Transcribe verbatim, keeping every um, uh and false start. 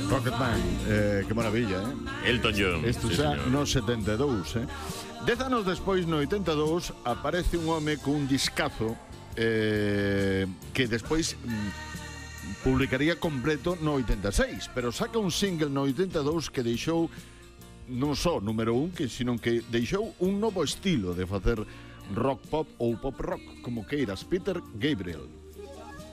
Rocketman, eh, que maravilla, eh? Elton John. Isto sí, xa señor. no setenta e dous, eh? Dez anos despois, no oitenta e dous, aparece un home cun discazo eh, que despois mm, publicaría completo no oitenta e seis, pero saca un single no oitenta e dous que deixou non só número un, que sino que deixou un novo estilo de facer rock pop ou pop rock, como queiras, Peter Gabriel.